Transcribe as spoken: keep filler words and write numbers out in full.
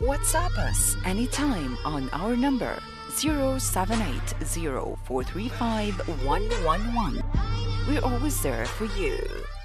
WhatsApp us anytime on our number zero seven eight zero four three five one one one. We're always there for you.